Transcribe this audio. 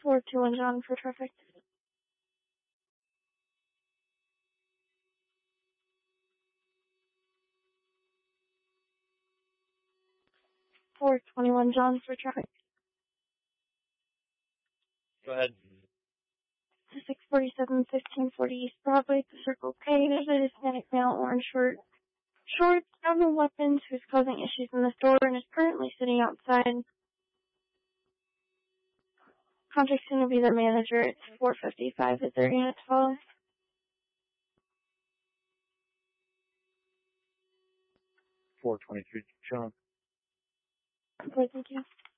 421 John for traffic. 421 John for traffic. Go ahead. 647 1540 East Broadway, the Circle K. There's a Hispanic male, orange shorts, no weapons, who's causing issues in the store and is currently sitting outside. Contact's going to be the manager. It's 455. Is there unit 12? 423 John. Okay, thank you.